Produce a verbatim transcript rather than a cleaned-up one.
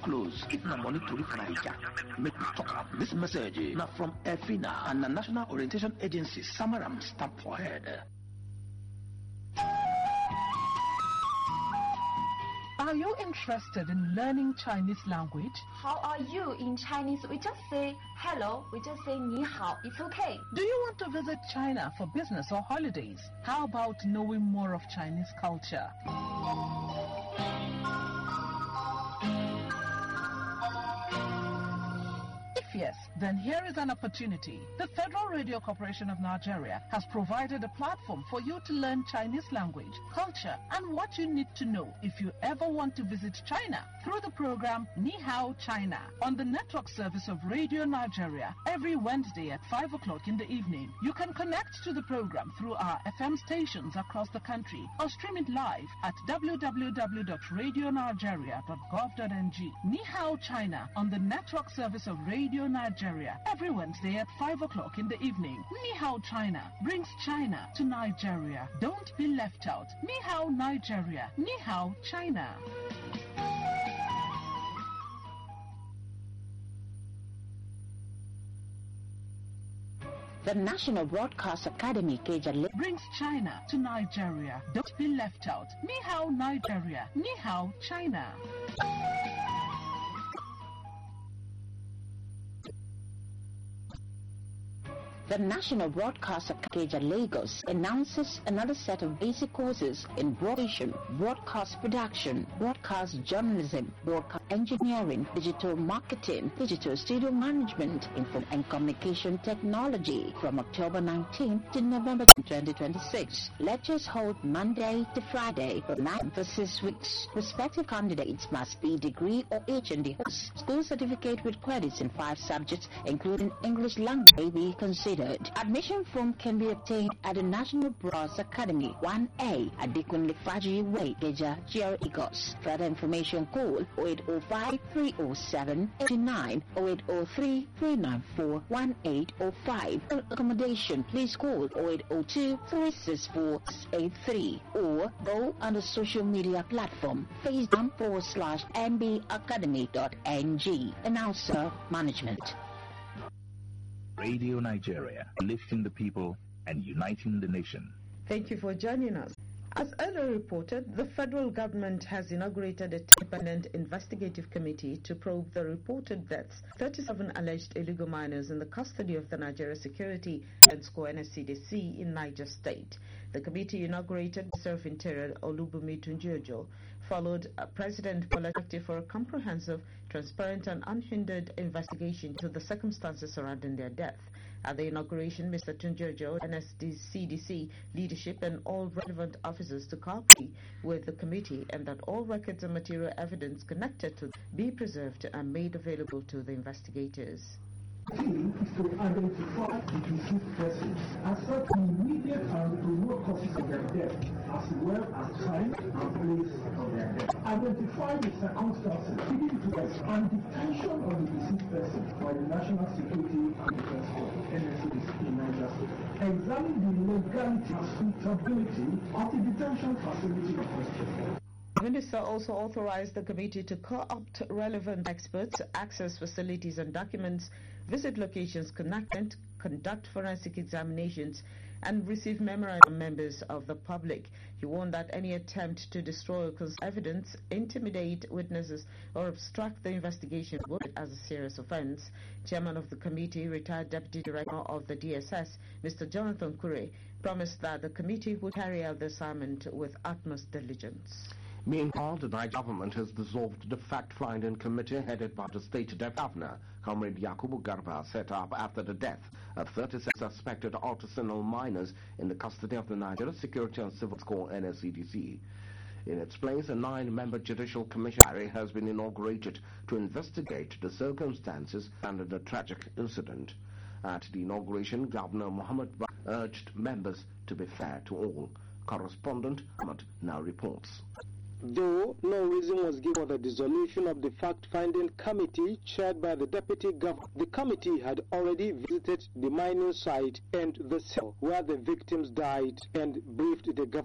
close. Keep na money to Naija. Make me talk up. This message now from EFINA and the National Orientation Agency, Samaram stamp for head. Are you interested in learning Chinese language? How are you in Chinese? We just say hello, we just say ni hao. It's okay. Do you want to visit China for business or holidays? How about knowing more of Chinese culture? Yes, then here is an opportunity. The Federal Radio Corporation of Nigeria has provided a platform for you to learn Chinese language, culture, and what you need to know if you ever want to visit China through the program Ni Hao China on the network service of Radio Nigeria every Wednesday at five o'clock in the evening. You can connect to the program through our F M stations across the country or stream it live at w w w dot radio nigeria dot gov dot n g. Ni Hao China on the network service of Radio Nigeria every Wednesday at five o'clock in the evening. Ni Hao China brings China to Nigeria. Don't be left out. Ni Hao Nigeria. Ni Hao China. The National Broadcast Academy Keja brings China to Nigeria. Don't be left out. Ni Hao Nigeria. Ni Hao China. The National Broadcast Academy Lagos announces another set of basic courses in broadcast, broadcast production, broadcast journalism, broadcast engineering, digital marketing, digital studio management, info and communication technology from October nineteenth to November twenty twenty-six. Lectures hold Monday to Friday for nine to six weeks. Prospective candidates must be degree or H N D school certificate with credits in five subjects, including English language, may be considered. Admission form can be obtained at the National Broadcast Academy one A at Dikunle Faji Way, Geja, G R Lagos. Further information call oh eight oh five, three oh seven, eight nine, oh eight oh three, three nine four, one eight oh five. For accommodation, please call oh eight oh two, three six four, six eight three or go on the social media platform Facebook forward slash M B Academy dot N G. Announcer Management. Radio Nigeria, lifting the people and uniting the nation. Thank you for joining us. As earlier reported, the federal government has inaugurated a independent investigative committee to probe the reported deaths of thirty-seven alleged illegal miners in the custody of the Nigeria Security Defense Corps N S C D C in Niger State. The committee, inaugurated by Surf Interior Olubunmi Tunjiojo, followed a President Bola for a comprehensive, transparent and unhindered investigation into the circumstances surrounding their death. At the inauguration, Mister Tunjiojo, N S C D C leadership and all relevant officers to cooperate with the committee and that all records and material evidence connected to be preserved and made available to the investigators. Is to identify the deceased persons, assess the immediate and remote causes of their death, as well as time and place of their death. Identify the circumstances leading to death and detention of the deceased person by the National Security and Defense Corps N S C D C in Niger State. Examine the legality and suitability of the detention facility in question. The Minister also authorized the committee to co-opt relevant experts, access facilities and documents, visit locations, connect, conduct forensic examinations, and receive memoranda from members of the public. He warned that any attempt to destroy evidence, intimidate witnesses, or obstruct the investigation would be as a serious offense. Chairman of the committee, retired Deputy Director of the D S S, Mister Jonathan Kure, promised that the committee would carry out the assignment with utmost diligence. Meanwhile, the Niger government has dissolved the fact-finding committee headed by the state Deputy Governor, Comrade Yakubu Garba, set up after the death of thirty-six suspected artisanal miners in the custody of the Nigeria Security and Civil Corps N S C D C. In its place, a nine-member judicial commission has been inaugurated to investigate the circumstances under the tragic incident. At the inauguration, Governor Muhammad Ba urged members to be fair to all. Correspondent Ahmad now reports. Though no reason was given for the dissolution of the fact-finding committee chaired by the Deputy Governor, the committee had already visited the mining site and the cell where the victims died and briefed the government.